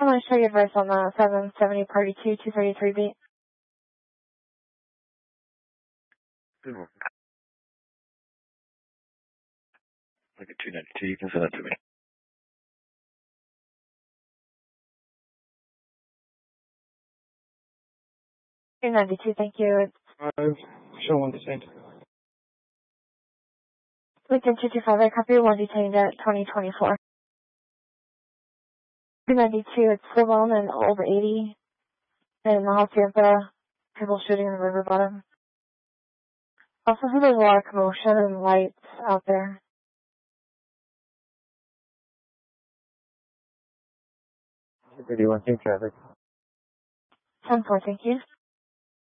I'm going to show you advice on the 770 Party 2, 233B. Look at 292, you can send that to me. 292, thank you. Show one detained. Lincoln 225, I copy one detained at 2024. 292, it's Slivone and Old 80. And the Hacienda, people shooting in the river bottom. Also, there's a lot of commotion and lights out there. 31, think traffic. 10-4, thank you.